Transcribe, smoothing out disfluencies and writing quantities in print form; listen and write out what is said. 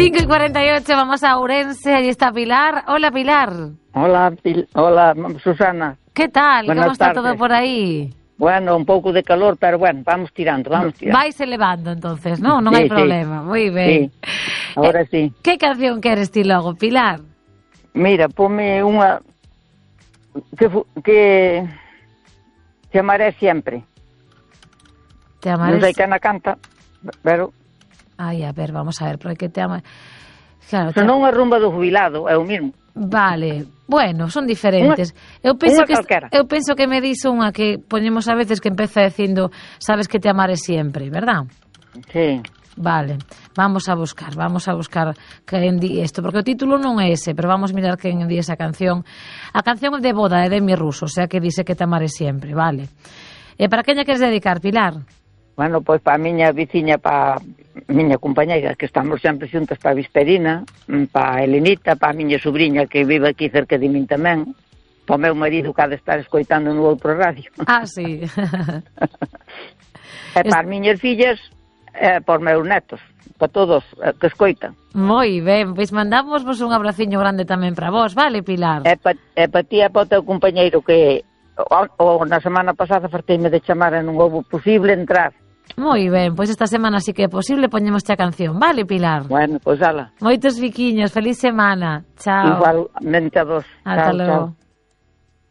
5:48, vamos a Ourense, ahí está Pilar. Hola, Pilar. Hola, Susana. ¿Qué tal? Buenas ¿Cómo está tardes. todo por ahí? Bueno, un pouco de calor, pero bueno, vamos tirando. Vais elevando entonces, ¿no? Non Sí, hai problema, moi ben. Sí, ahora sí. Que canción queres ti logo, Pilar? Mira, ponme unha que te amaré sempre. Te amaré. Non sei quen a canta, pero Ai, a ver, vamos a ver, porque que te ama. Claro, se non a rumba do jubilado, é o mismo. Vale, bueno, son diferentes. Eu penso que me dis unha que poñemos a veces que empeza dicindo sabes que te amaré sempre, verdad? Sí. Vale, vamos a buscar quen di isto, porque o título non é ese, pero vamos a mirar quen di esa canción. A canción é de boda, é de Demi Russo, o sea que dice que te amaré sempre, vale. E para quen lle queres dedicar, Pilar? Bueno, pois para a miña veciña, para a miña compañeira, que estamos sempre xuntas, para a Visperina, para a Elenita, para a miña sobrinha que vive aquí cerca de min tamén, para o meu marido que ha de estar escoitando no outro radio. Ah, sí. E para as miñas fillas, para os meus netos, para todos que escoitan. Moi ben, pois mandamos vos un abraciño grande tamén para vos, vale, Pilar? E para ti e para o teu compañeiro que na semana pasada farteime de chamar e non houve posible entrar. Moi ben, pois esta semana sí que é posible, poñemos a canción, vale, Pilar? Bueno, pois ala. Moitos biquiños, feliz semana. Chao. Igualmente a vos. Ata Chao, logo. chao.